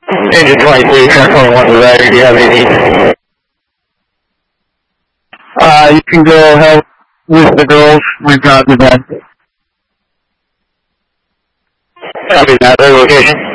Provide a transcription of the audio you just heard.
Engine 23, car 21 to the right. Do you have any needs? You can go help with the girls. We've got the bed. Copy that. Their location.